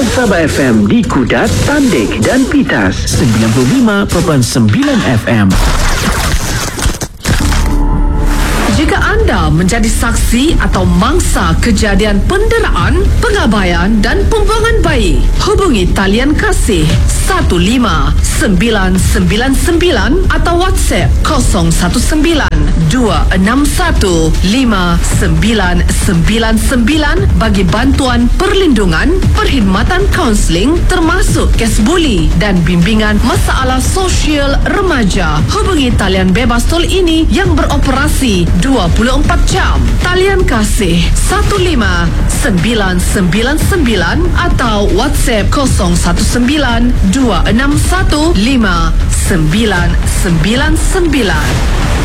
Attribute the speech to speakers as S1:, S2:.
S1: Sabah FM di Kudat, Tandik dan Pitas 95.9 FM.
S2: Jika anda menjadi saksi atau mangsa kejadian penderaan, pengabaian dan pembuangan bayi, hubungi talian kasih 15999 atau WhatsApp 012-661-5999 bagi bantuan perlindungan, perkhidmatan kaunseling termasuk kes buli dan bimbingan masalah sosial remaja. Hubungi talian bebas tol ini yang beroperasi 24 jam. Talian kasih 15999 atau WhatsApp 0192615999.